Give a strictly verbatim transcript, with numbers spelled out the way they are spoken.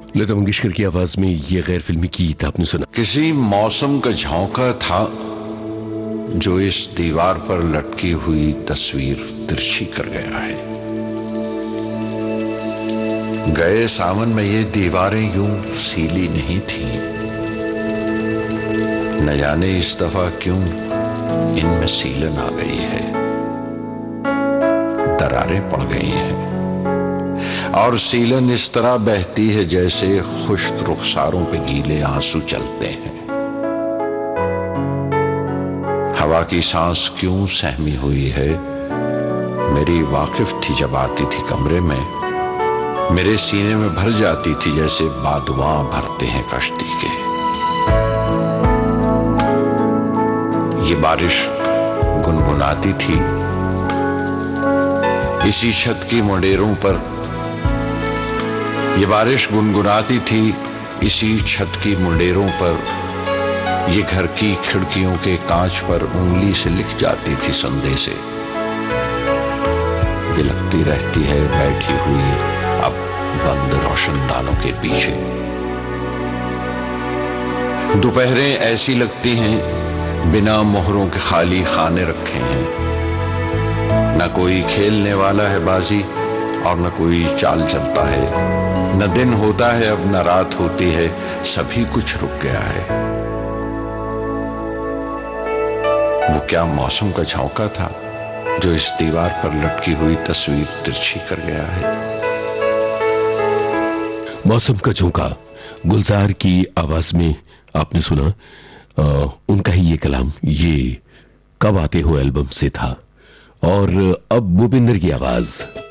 लता मंगेशकर की आवाज में ये गैर फिल्मी गीत आपने सुना। किसी मौसम का झोंका था जो इस दीवार पर लटकी हुई तस्वीर तिरछी कर गया है। गए सावन में ये दीवारें यूं सीली नहीं थी, न जाने इस दफा क्यों इनमें सीलन आ गई है, दरारें पड़ गई हैं और सीलन इस तरह बहती है जैसे खुश्क रुखसारों पे गीले आंसू चलते हैं। हवा की सांस क्यों सहमी हुई है, मेरी वाकिफ थी जब आती थी कमरे में, मेरे सीने में भर जाती थी जैसे बादुआ भरते हैं कश्ती के। ये बारिश गुनगुनाती थी इसी छत की मुंडेरों पर, ये बारिश गुनगुनाती थी इसी छत की मुंडेरों पर, ये घर की खिड़कियों के कांच पर उंगली से लिख जाती थी संदेशे। बिलखती रहती है बैठी हुई अब बंद रोशनदानों के पीछे। दोपहरें ऐसी लगती हैं बिना मोहरों के खाली खाने रखे हैं, न कोई खेलने वाला है बाजी और न कोई चाल चलता है, न दिन होता है अब न रात होती है, सभी कुछ रुक गया है। वो क्या मौसम का झोंका था जो इस दीवार पर लटकी हुई तस्वीर तिरछी कर गया है। मौसम का झोंका गुलजार की आवाज में आपने सुना। आ, उनका ही ये कलाम ये कब आते हो एल्बम से था। और अब भूपिंदर की आवाज